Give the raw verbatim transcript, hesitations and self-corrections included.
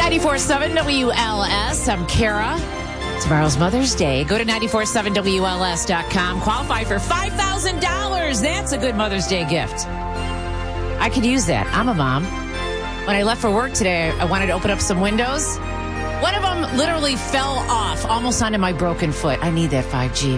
ninety-four point seven W L S. I'm Kara. Tomorrow's Mother's Day. Go to nine four seven W L S dot com. Qualify for five thousand dollars. That's a good Mother's Day gift. I could use that. I'm a mom. When I left for work today, I wanted to open up some windows. One of them literally fell off almost onto my broken foot. I need that five G.